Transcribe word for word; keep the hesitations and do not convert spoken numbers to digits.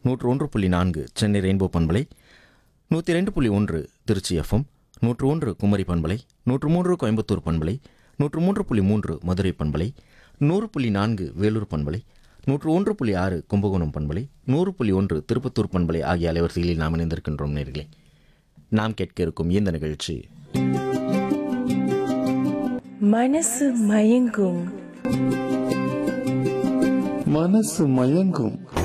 நூற்று ஒன்று புள்ளி நான்கு சென்னை ரெயின்போ பண்பலை, நூற்றி ரெண்டு புள்ளி ஒன்று திருச்சி எஃப்எம், நூற்று ஒன்று குமரி பண்பலை, நூற்று மூன்று கோயம்புத்தூர் பண்பலை, நூற்று மூன்று புள்ளி மூன்று மதுரை பண்பலை, நூறு புள்ளி நான்கு வேலூர் பண்பலை, நூற்று ஒன்று புள்ளி ஆறு கும்பகோணம் பண்பலை, நூறு புள்ளி ஒன்று திருப்பத்தூர் பண்பலை ஆகிய அலைவரிசைகளில் நாம் இணைந்திருக்கின்றோம் நேர்களே. நாம் கேட்க இருக்கும் இந்த நிகழ்ச்சி மனசு மயங்கும். மனசு மயங்கும்